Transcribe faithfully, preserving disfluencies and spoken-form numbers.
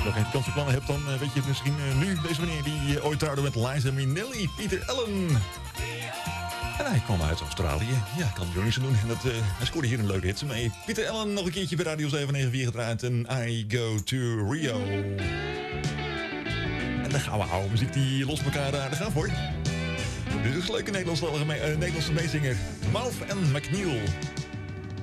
je nog geen vakantieplannen hebt, dan uh, weet je het misschien uh, nu. Deze meneer die uh, ooit trouwde met Liza Minnelli, Peter Allen. En hij kwam uit Australië. Ja, kan er niks aan doen. En dat, uh, hij scoorde hier een leuke hit mee. Peter Allen nog een keertje bij Radio zeven negen vier gedraaid. En I Go To Rio. En de gouden oude muziek die lost elkaar aardig af hoor. Dit is een leuke Nederlandse, uh, Nederlandse meezinger. Mouth and McNeil.